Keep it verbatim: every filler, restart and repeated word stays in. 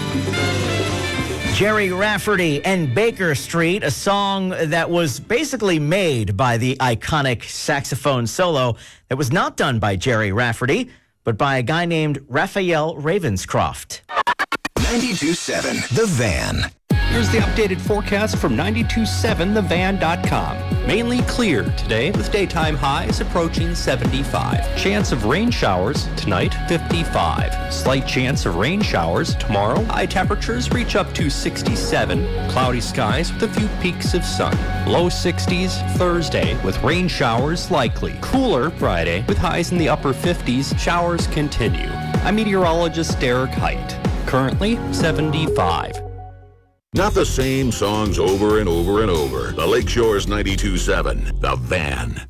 Jerry Rafferty and Baker Street, a song that was basically made by the iconic saxophone solo that was not done by Jerry Rafferty, but by a guy named Raphael Ravenscroft. ninety-two point seven The Van. Here's the updated forecast from ninety-two point seven the van dot com. Mainly clear today with daytime highs approaching seventy-five. Chance of rain showers tonight, fifty-five. Slight chance of rain showers tomorrow. High temperatures reach up to sixty-seven. Cloudy skies with a few peaks of sun. Low sixties Thursday with rain showers likely. Cooler Friday with highs in the upper fifties. Showers continue. I'm meteorologist Derek Height. Currently seventy-five. Not the same songs over and over and over. The Lakeshore's ninety-two point seven, The Van.